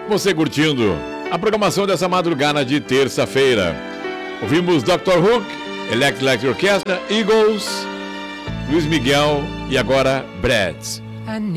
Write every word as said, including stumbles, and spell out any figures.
Você curtindo a programação dessa madrugada de terça-feira. Ouvimos doutor Hook, Electric Light Orchestra, Eagles, Luiz Miguel e agora Brad.